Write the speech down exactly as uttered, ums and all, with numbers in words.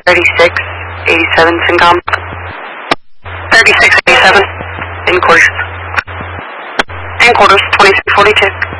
thirty-six eighty-seven, Syncom. thirty-six eighty-seven, in quarters. In quarters, twenty-six forty-two.